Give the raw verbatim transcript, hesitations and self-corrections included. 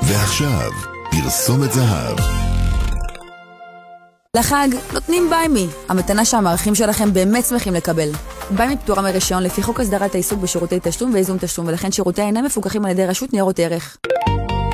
ועכשיו, פרסומת זהב. לחג נותנים ביימי, המתנה שהמערכים שלכם באמת שמחים לקבל. ביימי פטורה מרישיון לפי חוק הסדרת העיסוק בשירותי תשלום וייזום תשלום, ולכן שירותי אינם מפוקחים על ידי רשות ניירות ערך.